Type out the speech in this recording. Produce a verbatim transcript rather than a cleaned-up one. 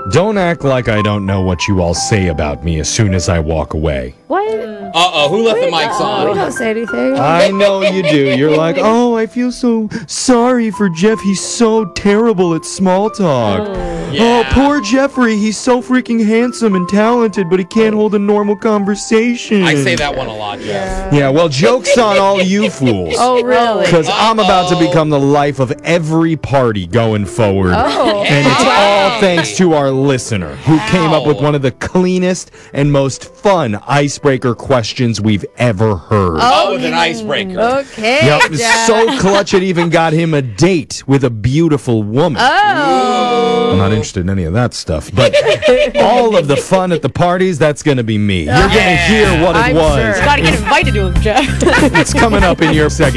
Don't act like I don't know what you all say about me as soon as I walk away. What? Uh-oh, who left the mics We on? don't say anything. I know you do. You're like, oh, I feel so sorry for Jeff. He's so terrible at small talk. Yeah. Oh, poor Jeffrey. He's so freaking handsome and talented, but he can't hold a normal conversation. I say that one a lot, Jeff. Yeah, well, joke's on all you fools. Oh, really? Because I'm about to Uh-oh. become the life of every party going forward. Oh. And it's all thanks to our listener who came up with one of the cleanest and most fun icebreaker questions we've ever heard. Oh, with an icebreaker. Okay. Yep, Jeff. so clutch it even got him a date with a beautiful woman. Oh. I'm not interested in any of that stuff, but all of the fun at the parties, that's going to be me. You're going to hear what it I'm was. sure. Gotta get invited to him, Jeff. It's coming up in your second.